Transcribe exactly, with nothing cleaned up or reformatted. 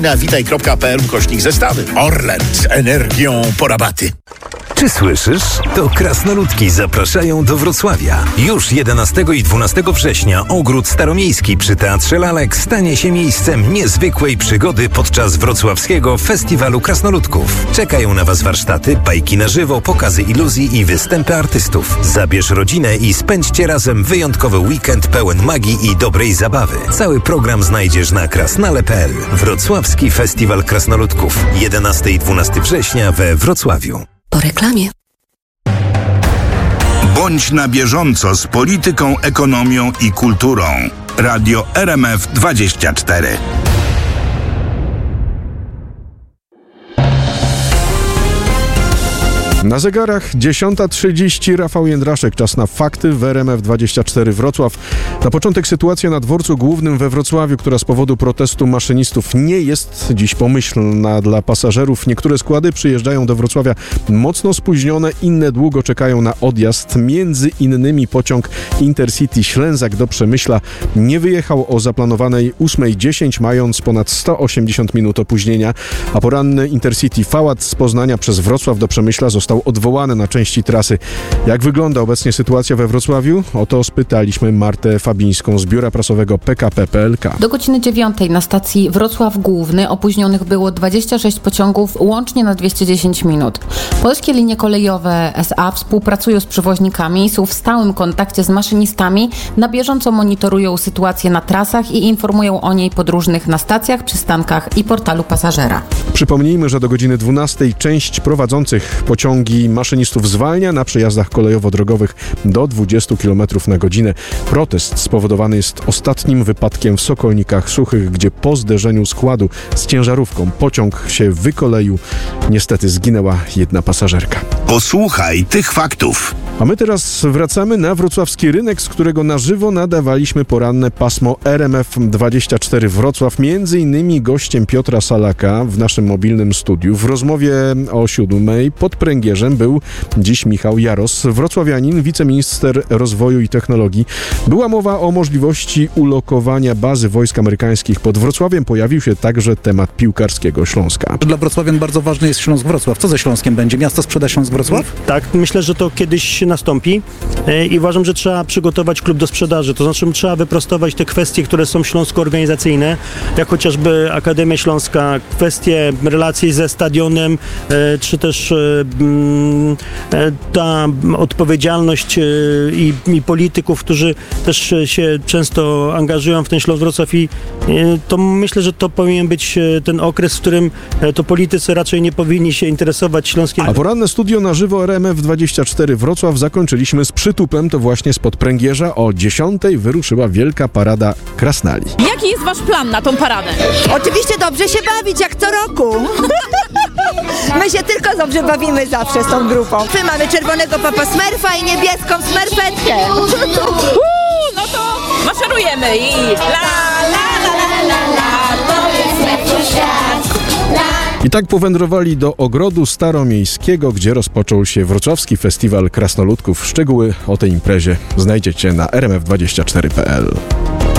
Na witaj kropka p l ukośnik zestawy. Orlen z energią po rabaty. Czy słyszysz? To krasnoludki zapraszają do Wrocławia. Już jedenastego i dwunastego września Ogród Staromiejski przy Teatrze Lalek stanie się miejscem niezwykłej przygody podczas wrocławskiego Festiwalu Krasnoludków. Czekają na Was warsztaty, bajki na żywo, pokazy iluzji i występy artystów. Zabierz rodzinę i spędźcie razem wyjątkowy weekend pełen magii i dobrej zabawy. Cały program znajdziesz na krasnale kropka p l. Wrocławski Festiwal Krasnoludków. jedenastego i dwunastego września we Wrocławiu. Po reklamie. Bądź na bieżąco z polityką, ekonomią i kulturą. Radio R M F dwadzieścia cztery. Na zegarach dziesiąta trzydzieści. Rafał Jędraszek. Czas na fakty w R M F dwadzieścia cztery Wrocław. Na początek sytuacja na dworcu głównym we Wrocławiu, która z powodu protestu maszynistów nie jest dziś pomyślna dla pasażerów. Niektóre składy przyjeżdżają do Wrocławia mocno spóźnione, inne długo czekają na odjazd. Między innymi pociąg Intercity Ślęzak do Przemyśla nie wyjechał o zaplanowanej ósmej dziesięć, mając ponad sto osiemdziesiąt minut opóźnienia, a poranny Intercity Fałat z Poznania przez Wrocław do Przemyśla został odwołany na części trasy. Jak wygląda obecnie sytuacja we Wrocławiu? O to spytaliśmy Martę Fabińską z biura prasowego P K P P L K. Do godziny dziewiątej na stacji Wrocław Główny opóźnionych było dwadzieścia sześć pociągów, łącznie na dwieście dziesięć minut. Polskie linie kolejowe S A współpracują z przewoźnikami, są w stałym kontakcie z maszynistami, na bieżąco monitorują sytuację na trasach i informują o niej podróżnych na stacjach, przystankach i portalu pasażera. Przypomnijmy, że do godziny dwunastej część prowadzących pociągi maszynistów zwalnia na przejazdach kolejowo-drogowych do dwadzieścia kilometrów na godzinę. Protest spowodowany jest ostatnim wypadkiem w Sokolnikach Suchych, gdzie po zderzeniu składu z ciężarówką pociąg się wykoleił. Niestety zginęła jedna pasażerka. Posłuchaj tych faktów. A my teraz wracamy na wrocławski rynek, z którego na żywo nadawaliśmy poranne pasmo R M F dwadzieścia cztery Wrocław. Między innymi gościem Piotra Salaka w naszym mobilnym studiu. W rozmowie o siódmej pod pręgierzem był dziś Michał Jaros, wrocławianin, wiceminister rozwoju i technologii. Była mowa o możliwości ulokowania bazy wojsk amerykańskich pod Wrocławiem. Pojawił się także temat piłkarskiego Śląska. Dla wrocławian bardzo ważny jest Śląsk-Wrocław. Co ze Śląskiem będzie? Miasto sprzeda Śląsk-Wrocław? Tak, myślę, że to kiedyś nastąpi i uważam, że trzeba przygotować klub do sprzedaży, to znaczy trzeba wyprostować te kwestie, które są śląsko-organizacyjne, jak chociażby Akademia Śląska, kwestie relacji ze stadionem, czy też ta odpowiedzialność i, i polityków, którzy też się często angażują w ten Śląsk-Wrocław i to myślę, że to powinien być ten okres, w którym to politycy raczej nie powinni się interesować Śląskiem. A poranne studio na żywo R M F dwadzieścia cztery Wrocław zakończyliśmy z przytupem, to właśnie spod pręgierza o dziesiątej wyruszyła wielka parada krasnali. Jaki jest wasz plan na tą paradę? Oczywiście dobrze się bawić, jak co roku. My się tylko dobrze bawimy zawsze z tą grupą. My mamy czerwonego papa Smurfa i niebieską Smurfetkę. Uuu, no to maszerujemy i la la la la la la, to jest lepszy świat. I tak powędrowali do Ogrodu Staromiejskiego, gdzie rozpoczął się Wrocławski Festiwal Krasnoludków. Szczegóły o tej imprezie znajdziecie na r m f dwadzieścia cztery kropka p l.